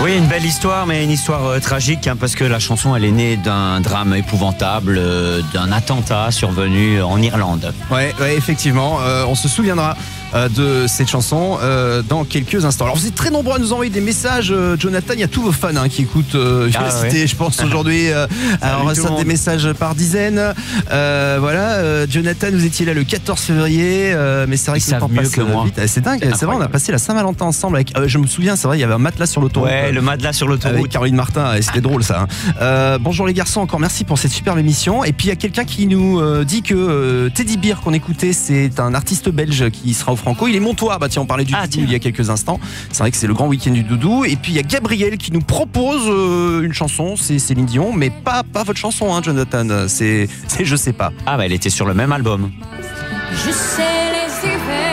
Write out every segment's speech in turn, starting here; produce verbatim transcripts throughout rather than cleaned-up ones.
Oui, une belle histoire, mais une histoire euh, tragique, hein, parce que la chanson, elle est née d'un drame épouvantable, euh, d'un attentat survenu en Irlande. Ouais, ouais effectivement, euh, on se souviendra euh, de cette chanson euh, dans quelques instants. Alors vous êtes très nombreux à nous envoyer des messages, euh, Jonathan, il y a tous vos fans hein, qui écoutent euh, Ah, Vivacité, ouais. Je pense aujourd'hui. Euh, alors on reçoit des messages par dizaines. Euh, voilà, euh, Jonathan, vous étiez là le quatorze février, euh, mais c'est vrai Ils que le temps savent mieux passe que moi. vite. C'est dingue, c'est, c'est vrai, on a passé la Saint-Valentin ensemble avec. Euh, je me souviens, c'est vrai, il y avait un matelas sur l'autoroute. Ouais, le matelas sur l'autoroute. Avec Caroline Martin, et c'était drôle ça. Hein. Euh, bonjour les garçons, encore merci pour cette superbe émission. Et puis il y a quelqu'un qui nous euh, dit que euh, Teddy Beer qu'on écoutait, c'est un artiste belge qui sera au Franco. Il est montois, bah tiens, on parlait du ah, doudou il y a quelques instants. C'est vrai que c'est le grand week-end du doudou. Et puis il y a Gabriel qui nous propose euh, une chanson, c'est Céline Dion, mais pas, pas votre chanson, hein, Jonathan. C'est, c'est Je sais pas. Ah bah elle était sur le même album. Je sais les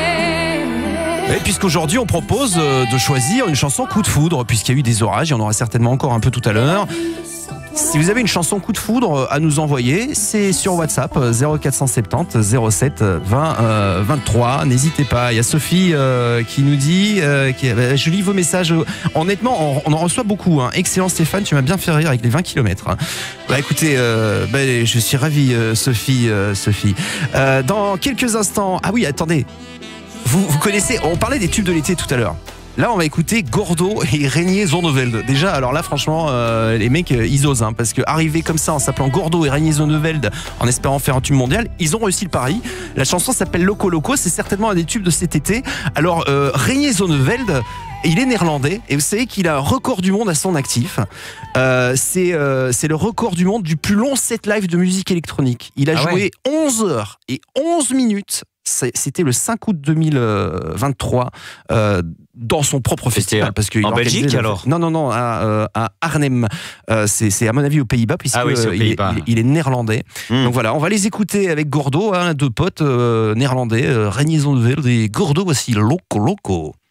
hivers. Et puisqu'aujourd'hui on propose de choisir une chanson coup de foudre, puisqu'il y a eu des orages, il y en aura certainement encore un peu tout à l'heure. Si vous avez une chanson coup de foudre à nous envoyer, c'est sur WhatsApp zéro quatre cent soixante-dix zéro sept vingt vingt-trois. N'hésitez pas. Il y a Sophie euh, qui nous dit, euh, qui, euh, je lis vos messages. Honnêtement, on, on en reçoit beaucoup. Hein. Excellent Stéphane, tu m'as bien fait rire avec les vingt kilomètres. Hein. Bah écoutez, euh, bah, je suis ravi euh, Sophie. Euh, Sophie. Euh, dans quelques instants. Ah oui, attendez. Vous, vous connaissez, on parlait des tubes de l'été tout à l'heure. Là, on va écouter Gordo et Régnier Zonneveld. Déjà, alors là, franchement, euh, les mecs, euh, ils osent, hein, parce que arriver comme ça en s'appelant Gordo et Régnier Zonneveld, en espérant faire un tube mondial, ils ont réussi le pari. La chanson s'appelle Loco Loco, c'est certainement un des tubes de cet été. Alors, euh, Régnier Zonneveld, il est néerlandais et vous savez qu'il a un record du monde à son actif. Euh, c'est, euh, c'est le record du monde du plus long set live de musique électronique. Il a ah joué ouais. onze heures et onze minutes. C'était le cinq août deux mille vingt-trois euh, dans son propre festival. Parce en Belgique le... alors Non, non, non, à, euh, à Arnhem. Euh, c'est, c'est à mon avis aux Pays-Bas, puisqu'il ah oui, euh, il, il, il est néerlandais. Mmh. Donc voilà, on va les écouter avec Gordo, hein, deux potes euh, néerlandais, euh, Régnier Zonneveld et Gordo, voici Loco Loco.